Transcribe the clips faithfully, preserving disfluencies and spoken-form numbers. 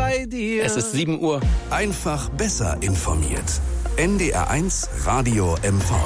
bei dir. Es ist sieben Uhr. Einfach besser informiert. N D R eins Radio M V.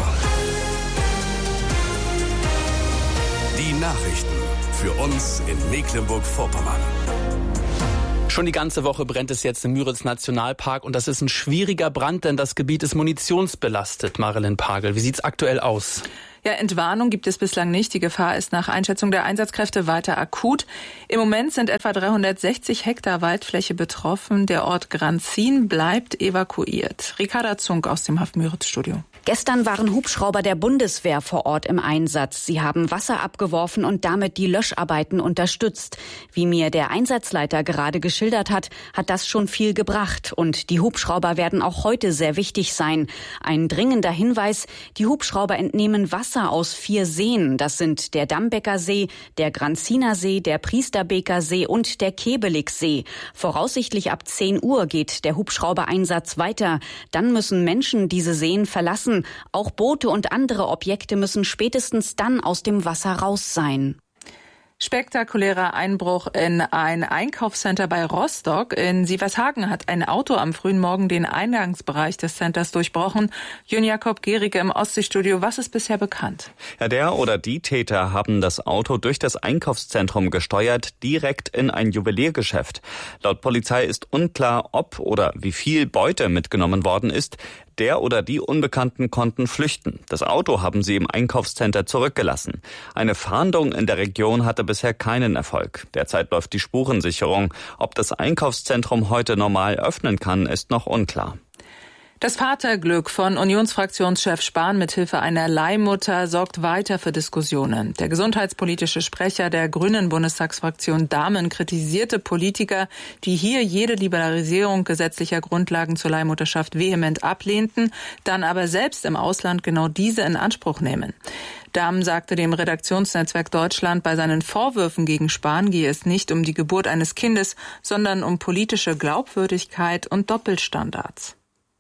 Die Nachrichten für uns in Mecklenburg-Vorpommern. Schon die ganze Woche brennt es jetzt im Müritz-Nationalpark und das ist ein schwieriger Brand, denn das Gebiet ist munitionsbelastet. Marilyn Pagel, wie sieht's aktuell aus? Ja, Entwarnung gibt es bislang nicht. Die Gefahr ist nach Einschätzung der Einsatzkräfte weiter akut. Im Moment sind etwa dreihundertsechzig Hektar Waldfläche betroffen. Der Ort Granzin bleibt evakuiert. Ricarda Zunk aus dem Haft-Müritz-Studio. Gestern waren Hubschrauber der Bundeswehr vor Ort im Einsatz. Sie haben Wasser abgeworfen und damit die Löscharbeiten unterstützt. Wie mir der Einsatzleiter gerade geschildert hat, hat das schon viel gebracht. Und die Hubschrauber werden auch heute sehr wichtig sein. Ein dringender Hinweis, die Hubschrauber entnehmen Wasser aus vier Seen. Das sind der Dambecker See, der Granziner See, der Priesterbeker See und der Kebeligsee. Voraussichtlich ab zehn Uhr geht der Hubschraubereinsatz weiter. Dann müssen Menschen diese Seen verlassen. Auch Boote und andere Objekte müssen spätestens dann aus dem Wasser raus sein. Spektakulärer Einbruch in ein Einkaufscenter bei Rostock. In Sievershagen hat ein Auto am frühen Morgen den Eingangsbereich des Centers durchbrochen. Jürgen Jakob Gericke im Ostseestudio. Was ist bisher bekannt? Ja, der oder die Täter haben das Auto durch das Einkaufszentrum gesteuert, direkt in ein Juweliergeschäft. Laut Polizei ist unklar, ob oder wie viel Beute mitgenommen worden ist. Der oder die Unbekannten konnten flüchten. Das Auto haben sie im Einkaufscenter zurückgelassen. Eine Fahndung in der Region hatte bisher keinen Erfolg. Derzeit läuft die Spurensicherung. Ob das Einkaufszentrum heute normal öffnen kann, ist noch unklar. Das Vaterglück von Unionsfraktionschef Spahn mithilfe einer Leihmutter sorgt weiter für Diskussionen. Der gesundheitspolitische Sprecher der Grünen Bundestagsfraktion Dahmen kritisierte Politiker, die hier jede Liberalisierung gesetzlicher Grundlagen zur Leihmutterschaft vehement ablehnten, dann aber selbst im Ausland genau diese in Anspruch nehmen. Dahmen sagte dem Redaktionsnetzwerk Deutschland, bei seinen Vorwürfen gegen Spahn gehe es nicht um die Geburt eines Kindes, sondern um politische Glaubwürdigkeit und Doppelstandards.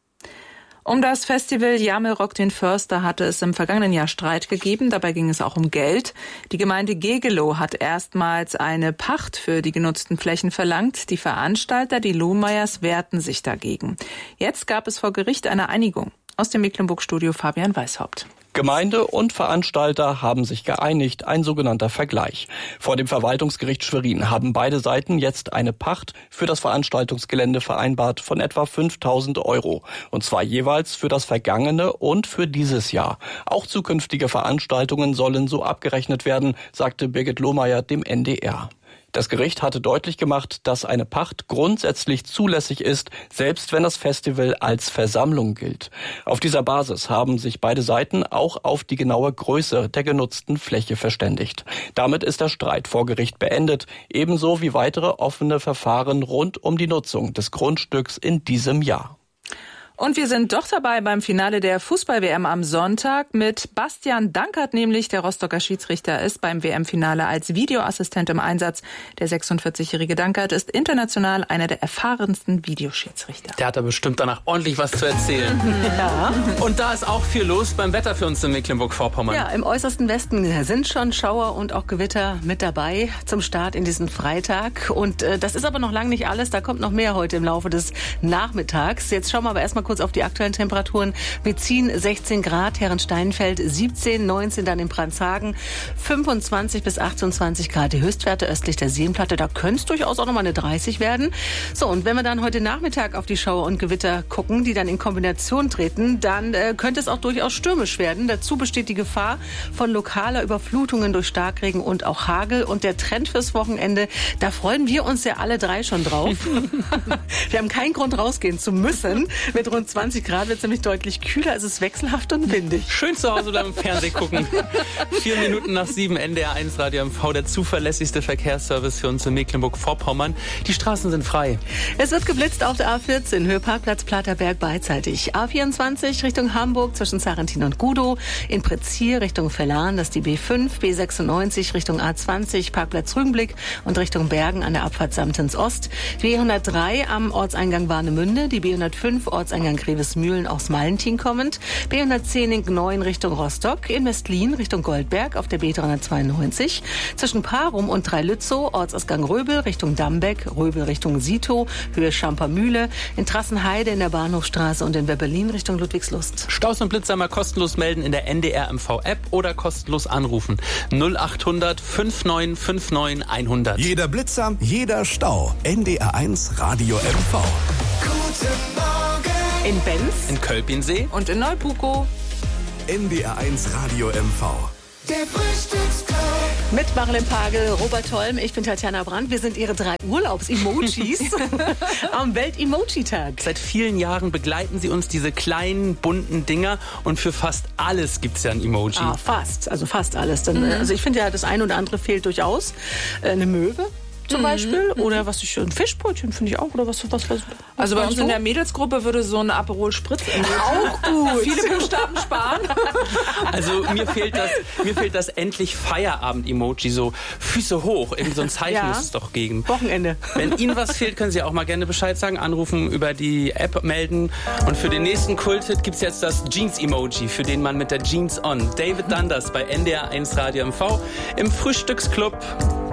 Um das Festival Jamel Rock den Förster hatte es im vergangenen Jahr Streit gegeben. Dabei ging es auch um Geld. Die Gemeinde Gegelow hat erstmals eine Pacht für die genutzten Flächen verlangt. Die Veranstalter, die Lohmeyers, wehrten sich dagegen. Jetzt gab es vor Gericht eine Einigung. Aus dem Mecklenburg-Studio Fabian Weishaupt. Gemeinde und Veranstalter haben sich geeinigt, ein sogenannter Vergleich. Vor dem Verwaltungsgericht Schwerin haben beide Seiten jetzt eine Pacht für das Veranstaltungsgelände vereinbart von etwa fünftausend Euro. Und zwar jeweils für das vergangene und für dieses Jahr. Auch zukünftige Veranstaltungen sollen so abgerechnet werden, sagte Birgit Lohmeyer dem N D R. Das Gericht hatte deutlich gemacht, dass eine Pacht grundsätzlich zulässig ist, selbst wenn das Festival als Versammlung gilt. Auf dieser Basis haben sich beide Seiten auch auf die genaue Größe der genutzten Fläche verständigt. Damit ist der Streit vor Gericht beendet, ebenso wie weitere offene Verfahren rund um die Nutzung des Grundstücks in diesem Jahr. Und wir sind doch dabei beim Finale der Fußball-W M am Sonntag mit Bastian Dankert, nämlich der Rostocker Schiedsrichter ist beim W M-Finale als Videoassistent im Einsatz. Der sechsundvierzigjährige Dankert ist international einer der erfahrensten Videoschiedsrichter. Der hat da bestimmt danach ordentlich was zu erzählen. Ja. Und da ist auch viel los beim Wetter für uns in Mecklenburg-Vorpommern. Ja, im äußersten Westen sind schon Schauer und auch Gewitter mit dabei zum Start in diesen Freitag. Und äh, das ist aber noch lange nicht alles. Da kommt noch mehr heute im Laufe des Nachmittags. Jetzt schauen wir aber erstmal kurz auf die aktuellen Temperaturen. Wir ziehen sechzehn Grad, Herrensteinfeld siebzehn, neunzehn dann in Brandshagen, fünfundzwanzig bis achtundzwanzig Grad die Höchstwerte östlich der Seenplatte. Da könnte es durchaus auch noch mal eine dreißig werden. So, und wenn wir dann heute Nachmittag auf die Schauer und Gewitter gucken, die dann in Kombination treten, dann äh, könnte es auch durchaus stürmisch werden. Dazu besteht die Gefahr von lokaler Überflutungen durch Starkregen und auch Hagel. Und der Trend fürs Wochenende, da freuen wir uns ja alle drei schon drauf. Wir haben keinen Grund rausgehen zu müssen. Mit rund zwanzig Grad wird es nämlich deutlich kühler. Es ist wechselhaft und windig. Schön zu Hause bleiben, im Fernsehen gucken. Vier Minuten nach sieben, N D R eins Radio M V, der zuverlässigste Verkehrsservice für uns in Mecklenburg-Vorpommern. Die Straßen sind frei. Es wird geblitzt auf der A vierzehn, Höhe Parkplatz Platerberg beidseitig. A vierundzwanzig Richtung Hamburg zwischen Sarrentin und Gudow. In Prezier Richtung Verlan, das ist die B fünf. B sechsundneunzig Richtung A zwanzig, Parkplatz Rügenblick und Richtung Bergen an der Abfahrt Samtens Ost. B hundertdrei am Ortseingang Warnemünde, die B hundertfünf Ortseingang Ringern Grevesmühlen aus Malentin kommend. B hundertzehn in Gneuen Richtung Rostock. In Mestlin Richtung Goldberg auf der B dreihundertzweiundneunzig. Zwischen Parum und Dreilützow, Ortsausgang Röbel Richtung Dambeck, Röbel Richtung Sito, Höhe Schampermühle. In Trassenheide in der Bahnhofstraße und in Weberlin Richtung Ludwigslust. Staus und Blitzer mal kostenlos melden in der N D R M V-App oder kostenlos anrufen. null achthundert fünfundneunzig neunundfünfzig hundert. Jeder Blitzer, jeder Stau. N D R eins Radio M V. Guten Morgen. In Benz. In Kölpinsee. Und in Neupukow. N D R eins Radio M V. Der Frühstücksclub. Mit Marilyn Pagel, Robert Tolm, ich bin Tatjana Brandt. Wir sind Ihre drei Urlaubs-Emojis am Welt-Emoji-Tag. Seit vielen Jahren begleiten Sie uns, diese kleinen, bunten Dinger. Und für fast alles gibt es ja ein Emoji. Ah, fast, also fast alles. Dann, mhm. Also ich finde ja, das eine oder andere fehlt durchaus. Eine Möwe zum mhm. Beispiel. Oder was ich, ein Fischbrötchen finde ich auch. Oder was, was, was, also bei uns so? in der Mädelsgruppe würde so ein Aperol Spritz auch gut. Viele Buchstaben sparen. Also mir fehlt das, mir fehlt das endlich Feierabend-Emoji, so Füße hoch. Irgend so ein Zeichen ja. muss es doch geben. Wochenende. Wenn Ihnen was fehlt, können Sie auch mal gerne Bescheid sagen, anrufen, über die App melden. Und für den nächsten Kult-Hit gibt es jetzt das Jeans-Emoji, für den Mann mit der Jeans on. David Dundas bei N D R eins Radio M V im Frühstücksclub.